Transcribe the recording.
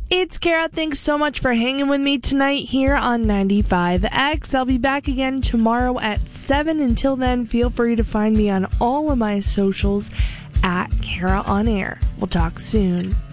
It's Kara. Thanks so much for hanging with me tonight here on 95X. I'll be back again tomorrow at 7. Until then, feel free to find me on all of my socials at Kara On Air. We'll talk soon.